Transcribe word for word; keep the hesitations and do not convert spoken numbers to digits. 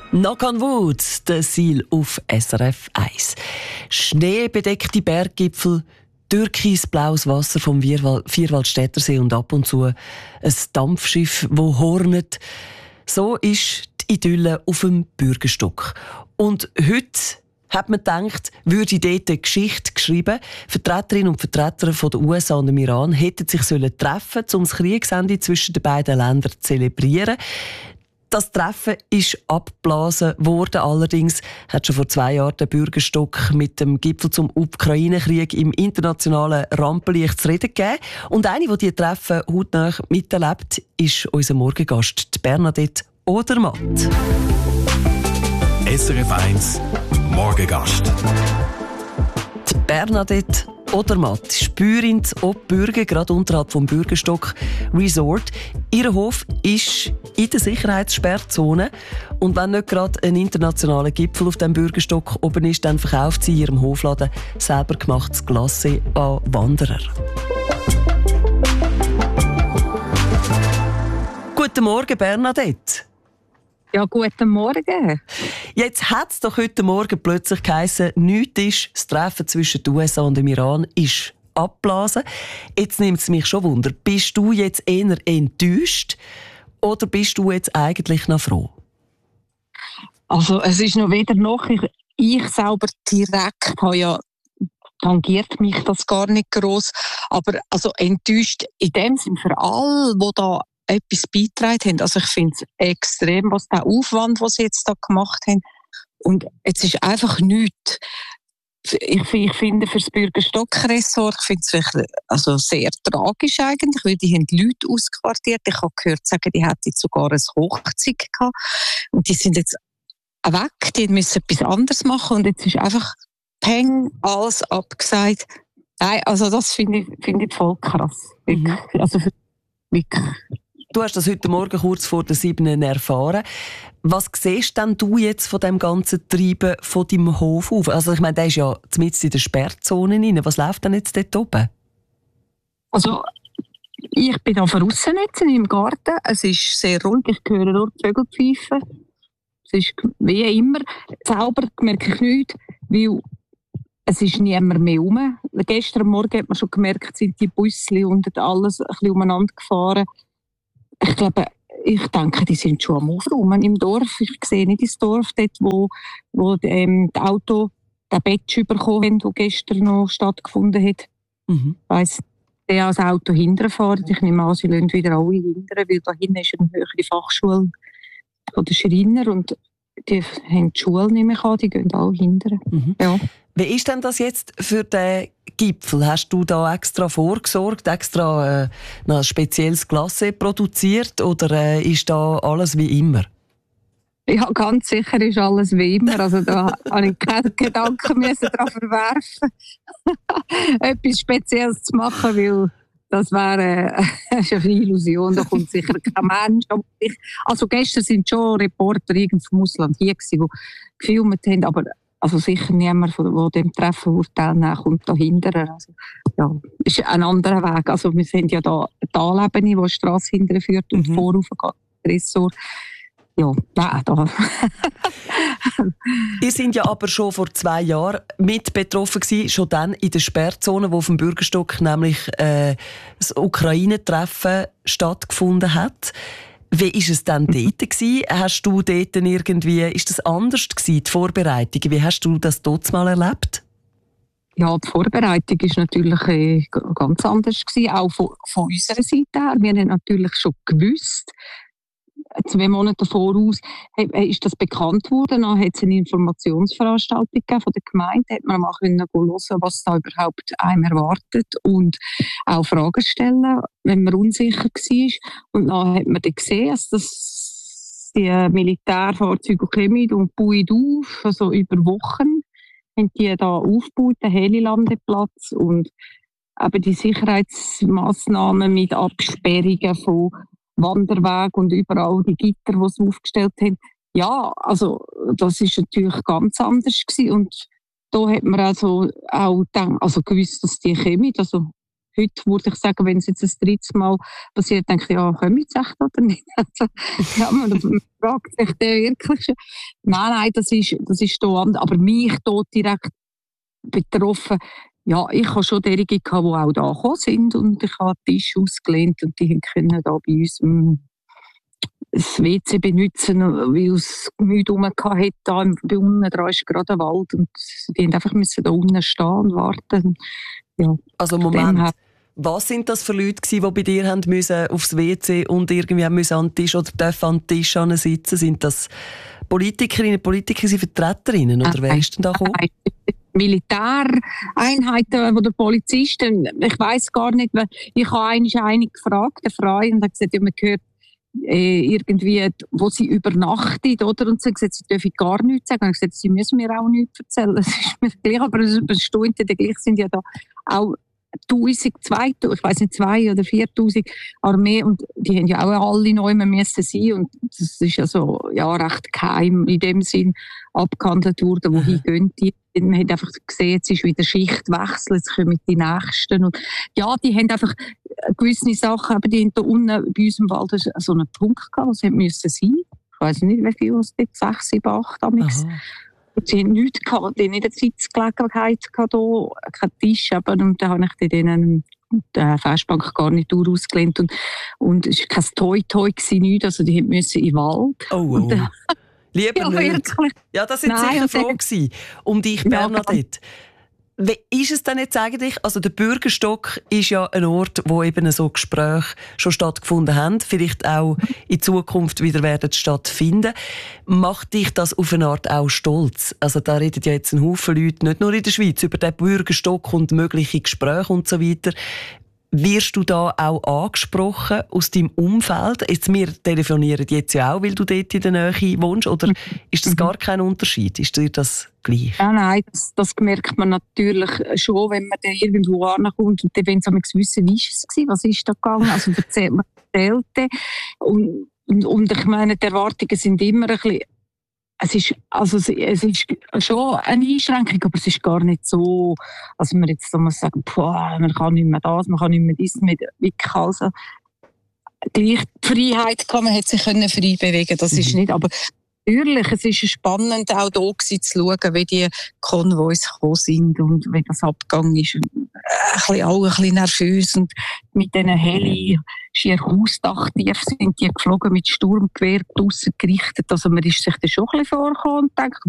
Knock on Wood, der Ziel auf S R F eins. Schneebedeckte Berggipfel, türkisblaues Wasser vom Vierwaldstättersee und ab und zu ein Dampfschiff, das hornet. So ist die Idylle auf dem Bürgerstock. Und heute hat man gedacht, würde dort eine Geschichte geschrieben. Vertreterinnen und Vertreter von den U S A und dem Iran hätten sich treffen sollen, um das Kriegsende zwischen den beiden Ländern zu zelebrieren. Das Treffen ist abgeblasen worden. Allerdings hat schon vor zwei Jahren der Bürgerstock mit dem Gipfel zum Ukraine-Krieg im internationalen Rampenlicht zu reden gegeben. Und eine, die diese Treffen hautnah miterlebt, ist unser Morgengast, die Bernadette Odermatt. S R F eins Morgengast. Die Bernadette Odermatt, Spürin ob Bürger, gerade unterhalb vom Bürgerstock Resort. Ihr Hof ist in der Sicherheitssperrzone. Und wenn nicht gerade ein internationaler Gipfel auf dem Bürgerstock oben ist, dann verkauft sie in ihrem Hofladen selber gemachtes Glacé an Wanderer. Guten Morgen, Bernadette. Ja, guten Morgen. Jetzt hat es doch heute Morgen plötzlich geheißen, nichts ist, das Treffen zwischen den U S A und dem Iran ist abblasen. Jetzt nimmt es mich schon Wunder. Bist du jetzt eher enttäuscht oder bist du jetzt eigentlich noch froh? Also es ist noch weder noch. Ich, ich selber direkt habe ja tangiert mich das gar nicht gross. Aber also enttäuscht in dem Sinn für alle, die da etwas beigetragen haben. Also ich finde es extrem, was der Aufwand, was sie jetzt da gemacht haben. Und jetzt ist einfach nichts. Ich, ich finde für das Bürgerstock-Ressort, ich finde es wirklich, also sehr tragisch eigentlich, weil die haben Leute ausquartiert. Ich habe gehört sagen, die hätten sogar eine Hochzeit gehabt. Und die sind jetzt weg, die müssen etwas anderes machen und jetzt ist einfach Peng, alles abgesagt. Nein, also das finde ich, finde ich voll krass. Mhm. Also für, wirklich. Du hast das heute Morgen kurz vor der sieben erfahren. Was siehst denn du jetzt von dem ganzen Treiben von deinem Hof auf? Also ich meine, der ist ja mitten in der Sperrzone rein. Was läuft denn jetzt dort oben? Also ich bin auf draussen jetzt im Garten. Es ist sehr ruhig. Ich höre nur die Vögel pfeifen. Es ist wie immer. Selber merke ich nichts, weil es ist niemand mehr rum. Gestern Morgen hat man schon gemerkt, sind die Busse und alles ein bisschen umeinander gefahren. Ich glaube, ich denke, die sind schon am Aufräumen im Dorf. Ich sehe nicht das Dorf, dort, wo, wo ähm, das Auto den Batch bekommen haben, der gestern noch stattgefunden hat. Mhm. Ich weiss, der das Auto hinterher fährt. Ich nehme an, sie lassen wieder alle hinterher, weil da hinten ist eine höhere Fachschule von den Schreiner und die haben die Schule nicht mehr gehabt, die gehen alle hinterher. Mhm. Ja. Wie ist denn das jetzt für den Gipfel? Hast du da extra vorgesorgt, extra äh, ein spezielles Glacé produziert oder äh, ist da alles wie immer? Ja, ganz sicher ist alles wie immer. Also da habe ich keine Gedanken daran verwerfen, etwas Spezielles zu machen, weil das wäre äh, eine Illusion. Da kommt sicher kein Mensch. Also gestern sind schon Reporter vom Ausland hier gewesen, die gefilmt haben, aber also sicher niemand, der dem Treffen teilnehmen kommt dahinter. Also, ja, ist ein anderer Weg. Also wir sind ja da eine Talebene, wo die Strasse hinterher führt und mhm. vorauf geht Ressort. Ja, nein, da. Ihr sind ja aber schon vor zwei Jahren mit betroffen gewesen, schon dann in der Sperrzone, wo auf dem Bürgerstock nämlich äh, das Ukraine-Treffen stattgefunden hat. Wie war es dann dort gewesen? Hast du dort irgendwie, ist das anders gewesen, die Vorbereitung? Wie hast du das dort mal erlebt? Ja, die Vorbereitung war natürlich äh, ganz anders gewesen, auch von, von unserer Seite her. Wir haben natürlich schon gewusst, zwei Monate voraus ist das bekannt worden. Dann hat es eine Informationsveranstaltung gegeben von der Gemeinde. Da hat man mal hören, was da überhaupt einem erwartet und auch Fragen stellen, wenn man unsicher war. Und dann hat man dann gesehen, dass das die Militärfahrzeuge kommen und bauen auf, also über Wochen haben die da aufgebaut, den Helilandeplatz und eben die Sicherheitsmaßnahmen mit Absperrungen von Wanderweg und überall die Gitter, die sie aufgestellt haben. Ja, also das ist natürlich ganz anders gewesen. Und da hat man also auch gedacht, also gewusst, dass die kommen. Also heute würde ich sagen, wenn es jetzt ein drittes Mal passiert, denke ich, ja, können wir jetzt echt oder nicht? Also, ja, man fragt sich der wirklich schon. Nein, nein, das ist, das ist da anders. Aber mich dort direkt betroffen, ja, ich habe schon derige gehabt, die auch da gekommen sind und ich habe den Tisch ausgelehnt und die können da bei uns ähm, das W C benutzen, weil es Gemüse rum hatte. Da bei unten dran ist gerade ein Wald und die mussten einfach müssen da unten stehen und warten. Ja, also Moment, was sind das für Leute gewesen, die bei dir haben müssen aufs W C und irgendwie haben müssen an den Tisch oder dürfen an den Tisch sitzen? Sind das Politikerinnen, Politiker, sind Vertreterinnen oder wer ist denn da gekommen? Militäreinheiten oder Polizisten, ich weiss gar nicht, weil ich habe einmal eine gefragt, eine Frau, und hat gesagt, ja, man hört äh, irgendwie, wo sie übernachtet, oder? Und sie hat gesagt, sie dürfen gar nichts sagen. Und ich habe gesagt, sie müssen mir auch nichts erzählen. Das ist mir gleich, aber es ist gleich sind ja da auch tausend, zweitausend, ich weiss nicht, zwei oder viertausend Armee und die haben ja auch alle neu müssen sein und das ist ja so, ja, recht geheim in dem Sinn abgehandelt worden, wohin gehen die. Man hat einfach gesehen, jetzt ist wieder Schichtwechsel, jetzt kommen die Nächsten und ja, die haben einfach gewisse Sachen, aber die haben da unten bei uns im Wald so einen Punkt gehabt, was müssen sein. Ich weiss nicht, wie viel es dort, sechs, sieben, acht damals. Sie hatten nichts gehabt, die hatten nicht eine Sitzgelegenheit gehabt, hier, keinen Tisch. Eben. Und dann habe ich denen die Festbankgarnitur ausgelehnt. Und, und es war kein Toi-Toi, nichts. Also die mussten in den Wald. Oh, oh. Und, äh, lieber ja, nicht. Wirklich. Ja, das war sicher froh gewesen, um dich, Bernadette. Ja, wie ist es denn jetzt eigentlich? Also der Bürgerstock ist ja ein Ort, wo eben so Gespräche schon stattgefunden haben, vielleicht auch in Zukunft wieder werden stattfinden. Macht dich das auf eine Art auch stolz? Also da reden ja jetzt ein Haufen Leute, nicht nur in der Schweiz, über den Bürgerstock und mögliche Gespräche und so weiter. Wirst du da auch angesprochen aus deinem Umfeld? Jetzt, wir telefonieren jetzt ja auch, weil du dort in der Nähe wohnst, oder ist das gar kein Unterschied? Ist dir das gleich? Ja, nein, das, das merkt man natürlich schon, wenn man dann irgendwo ankommt und dann wollen sie wissen, wie ist es gewesen, was ist da gegangen, also erzählt man erzählte. Und, und, und ich meine, die Erwartungen sind immer ein bisschen, es ist, also es ist schon eine Einschränkung, aber es ist gar nicht so, also man jetzt so muss sagen, boah, man kann nicht mehr das, man kann nicht mehr das, mit wirklich also gleich die Freiheit kann man hat sich können frei bewegen, das ist nicht, aber natürlich, es ist spannend auch da gewesen, zu schauen, wie die Konvois gekommen sind und wie das abgegangen ist. Und ein bisschen, auch ein bisschen nervös und mit diesen Heli, schier Hausdachtief sind die geflogen mit Sturmgewehr draussen gerichtet. Also man ist sich da schon ein bisschen vorgekommen und denkt,